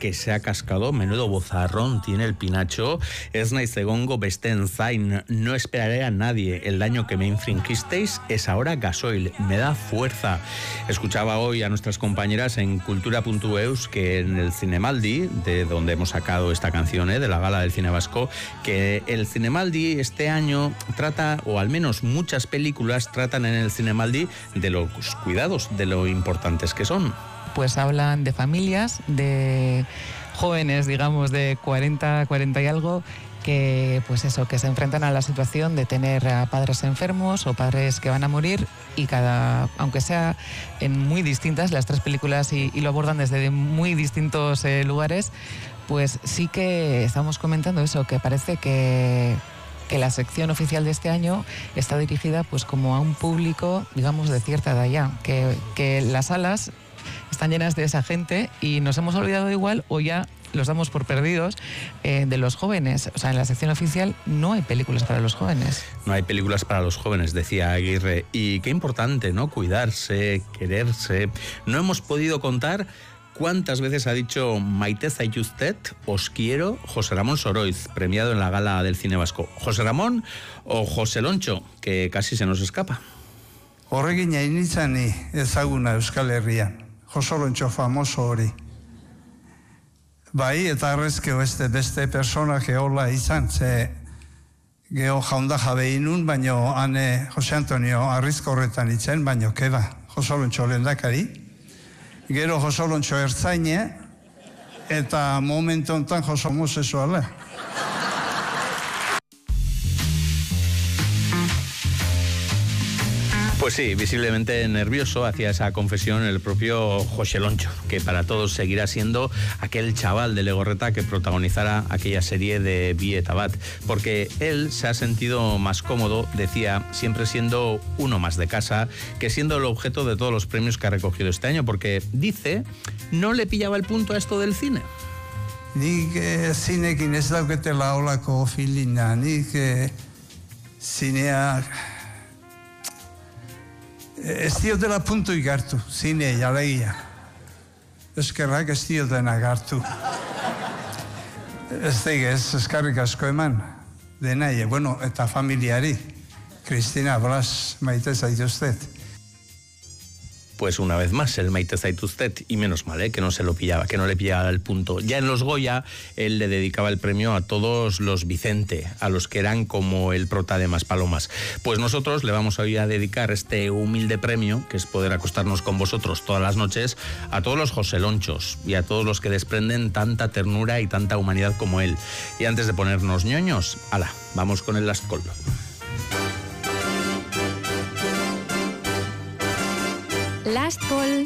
que se ha cascado. Menudo bozarrón tiene el Pinacho. Ez naiz egongo besteen zain. No esperaré a nadie. El daño que me infringisteis es ahora gasoil. Me da fuerza. Escuchaba hoy a nuestras compañeras en cultura.eus que en el Zinemaldi, de donde hemos sacado esta canción, de la Gala del Cine Vasco, que el Zinemaldi este año trata, o al menos muchas películas tratan en el Zinemaldi de los cuidados, de lo importantes que son. Pues hablan de familias, de jóvenes, digamos, de 40 y algo, que pues eso, que se enfrentan a la situación de tener a padres enfermos o padres que van a morir, y aunque sea en muy distintas las tres películas y lo abordan desde muy distintos lugares, pues sí que estamos comentando eso, que parece que la sección oficial de este año está dirigida pues como a un público, digamos, de cierta edad ya, que las salas están llenas de esa gente y nos hemos olvidado igual, o ya los damos por perdidos, de los jóvenes. O sea, en la sección oficial no hay películas para los jóvenes. No hay películas para los jóvenes, decía Aguirre. Y qué importante, ¿no? Cuidarse, quererse. No hemos podido contar cuántas veces ha dicho Maite zaituztet, os quiero, José Ramón Soroiz, premiado en la Gala del Cine Vasco. ¿José Ramón o José Loncho, que casi se nos escapa? Horregin hainitzani ezaguna Euskal Herrian. José Loncho famoso hori. Bai, eta arrezkeo beste personaje hola izan, ze geho jaunda jabe inun, baino ane Jose Antonio arrizko horretan itzen, baino keba, José Loncho lehendakari. Gero José Loncho ertzaine, eta momentu honetan José homosexuala. Pues sí, visiblemente nervioso hacía esa confesión el propio José Loncho, que para todos seguirá siendo aquel chaval de Legorreta que protagonizara aquella serie de Bietabat, porque él se ha sentido más cómodo, decía, siempre siendo uno más de casa, que siendo el objeto de todos los premios que ha recogido este año, porque, dice, no le pillaba el punto a esto del cine. Nik zinekin ez dauketela olako filina, nik zinea... Ez diotela puntu igartu, zine jalegia. Eskerrak ez diotena gartu. Ez digez, eskarrik asko eman, denaie, bueno, eta familiari. Cristina Blas, Maite zaituztet. Pues una vez más, el Maite zaituztet, y menos mal, que no se lo pillaba, que no le pillaba el punto. Ya en los Goya, él le dedicaba el premio a todos los Vicente, a los que eran como el prota de Maspalomas. Pues nosotros le vamos a ir a dedicar este humilde premio, que es poder acostarnos con vosotros todas las noches, a todos los José Lonchos y a todos los que desprenden tanta ternura y tanta humanidad como él. Y antes de ponernos ñoños, ala, vamos con el Last Call. Last Call.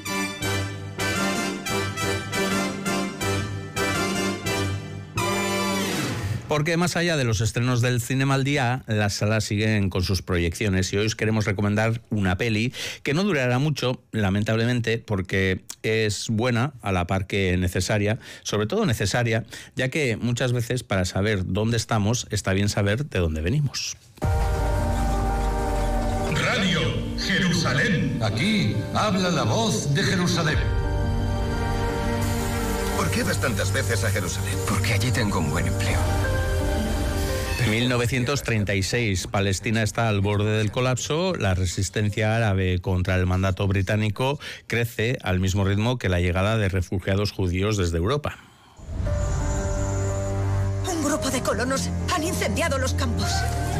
Porque más allá de los estrenos del Zinemaldía, las salas siguen con sus proyecciones y hoy os queremos recomendar una peli que no durará mucho, lamentablemente, porque es buena a la par que necesaria, sobre todo necesaria, ya que muchas veces para saber dónde estamos está bien saber de dónde venimos. Radio Jerusalén. Aquí habla la voz de Jerusalén. ¿Por qué vas tantas veces a Jerusalén? Porque allí tengo un buen empleo. 1936, Palestina está al borde del colapso, la resistencia árabe contra el mandato británico crece al mismo ritmo que la llegada de refugiados judíos desde Europa. Un grupo de colonos han incendiado los campos.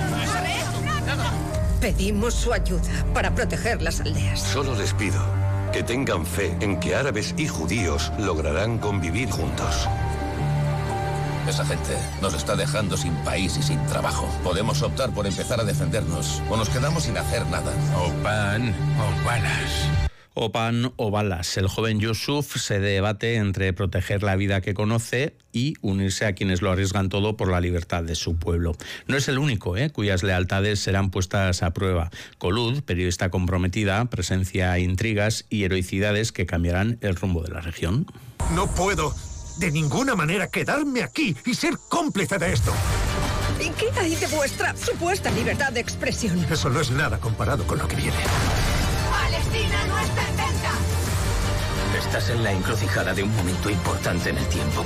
Pedimos su ayuda para proteger las aldeas. Solo les pido que tengan fe en que árabes y judíos lograrán convivir juntos. Esa gente nos está dejando sin país y sin trabajo. Podemos optar por empezar a defendernos o nos quedamos sin hacer nada. O pan o balas. O pan o balas. El joven Yusuf se debate entre proteger la vida que conoce y unirse a quienes lo arriesgan todo por la libertad de su pueblo. No es el único, cuyas lealtades serán puestas a prueba. Kholoud, periodista comprometida, presencia intrigas y heroicidades que cambiarán el rumbo de la región. No puedo de ninguna manera quedarme aquí y ser cómplice de esto. ¿Y qué hay de vuestra supuesta libertad de expresión? Eso no es nada comparado con lo que viene. ¡Palestina no está en venta! Estás en la encrucijada de un momento importante en el tiempo.